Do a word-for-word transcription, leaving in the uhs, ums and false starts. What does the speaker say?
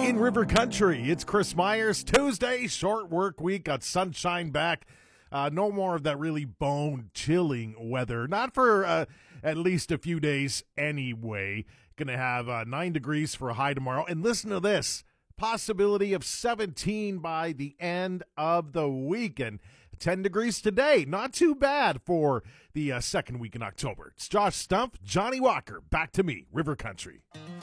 in River Country. It's Chris Myers. Tuesday, short work week, got sunshine back. Uh, no more of that really bone-chilling weather. Not for uh, at least a few days anyway. Going to have uh, nine degrees for a high tomorrow. And listen to this. Possibility of seventeen by the end of the week. And ten degrees today. Not too bad for the uh, second week in October. It's Josh Stumpf, Johnny Walker. Back to me, River Country.